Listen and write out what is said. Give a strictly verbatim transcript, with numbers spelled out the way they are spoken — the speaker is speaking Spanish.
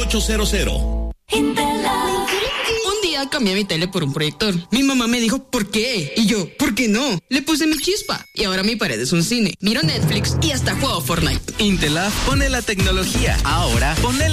ocho cero cero. Un día cambié mi tele por un proyector. Mi mamá me dijo, ¿por qué? Y yo, ¿por qué no? Le puse mi chispa y ahora mi pared es un cine. Miro Netflix y hasta juego Fortnite. Intelab pone la tecnología. Ahora ponle